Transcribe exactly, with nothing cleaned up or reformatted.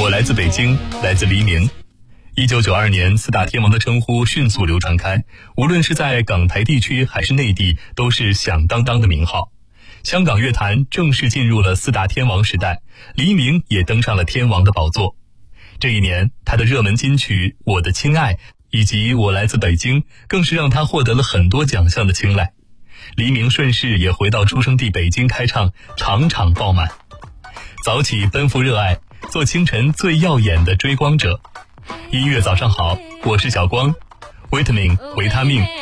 我来自北京，来自黎明。一九九二年，四大天王的称呼迅速流传开，无论是在港台地区还是内地，都是响当当的名号。香港乐坛正式进入了四大天王时代，黎明也登上了天王的宝座。这一年，他的热门金曲《我的亲爱》以及《我来自北京》更是让他获得了很多奖项的青睐。黎明顺势也回到出生地北京开唱，场场爆满。早起奔赴热爱，做清晨最耀眼的追光者。音乐早上好，我是小光。维他命、维他命